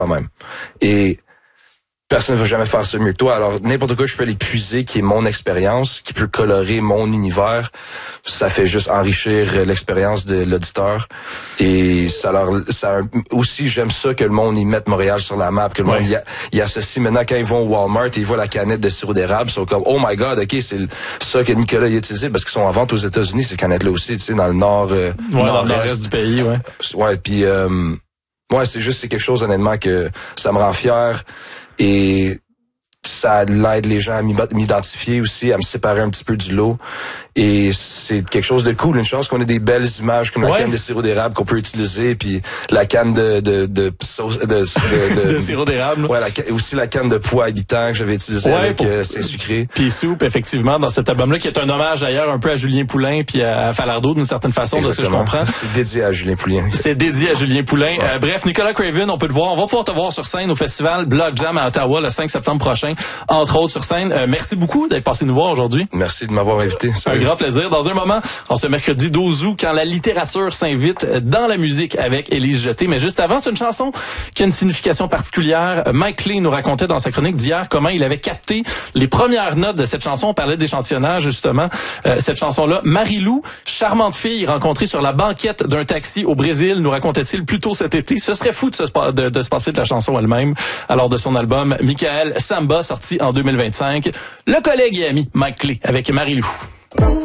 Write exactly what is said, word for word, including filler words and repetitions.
quand même. Et personne ne va jamais faire ça mieux que toi. Alors, n'importe quoi que je peux aller puiser, qui est mon expérience, qui peut colorer mon univers, ça fait juste enrichir l'expérience de l'auditeur. Et ça leur, ça aussi, j'aime ça que le monde y mette Montréal sur la map, que le ouais. monde y, a, y associe. Maintenant, quand ils vont au Walmart et ils voient la canette de sirop d'érable, ils sont comme, oh my god, ok, c'est ça que Nicolas y a utilisé, parce qu'ils sont en vente aux États-Unis, ces canettes-là aussi, tu sais, dans le nord, euh, ouais, nord-est. Dans le nord-est du pays, ouais. Ouais, puis, euh, ouais, c'est juste, c'est quelque chose, honnêtement, que ça me rend fier. Et ça l'aide les gens à m'identifier aussi, à me séparer un petit peu du lot. Et c'est quelque chose de cool. Une chance qu'on ait des belles images comme ouais. la canne de sirop d'érable qu'on peut utiliser, puis la canne de de de sauce de, de, de, de sirop d'érable. Ouais, la, aussi la canne de pois habitant que j'avais utilisée ouais, avec pour... euh, c'est sucré. Puis soupe effectivement dans cet album-là qui est un hommage d'ailleurs un peu à Julien Poulin puis à Falardeau d'une certaine façon. Exactement. De ce que je comprends. C'est dédié à Julien Poulin. C'est dédié à Julien Poulin. Ouais. Euh, bref, Nicolas Craven, on peut te voir. On va pouvoir te voir sur scène au festival Block Jam à Ottawa le cinq septembre prochain, entre autres sur scène. Euh, merci beaucoup d'être passé nous voir aujourd'hui. Merci de m'avoir invité. Un grand plaisir. Dans un moment, en ce mercredi douze août, quand la littérature s'invite dans la musique avec Élise Jeté. Mais juste avant, c'est une chanson qui a une signification particulière. Mike Clay nous racontait dans sa chronique d'hier comment il avait capté les premières notes de cette chanson. On parlait d'échantillonnage, justement. Euh, cette chanson-là, Marie-Lou, charmante fille rencontrée sur la banquette d'un taxi au Brésil, nous racontait-il plus tôt cet été. Ce serait fou de se, de, de se passer de la chanson elle-même. Alors, de son album Michael Samba, sorti en deux mille vingt-cinq, le collègue et ami Mike Clay avec Marie-Lou.